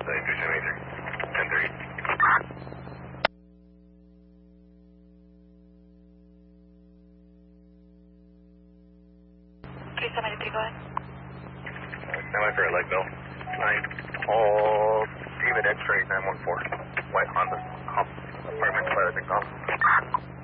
go ahead. Stand by for a leg bill. 9. All David X-ray 914. White Honda. Apartment, I think, off.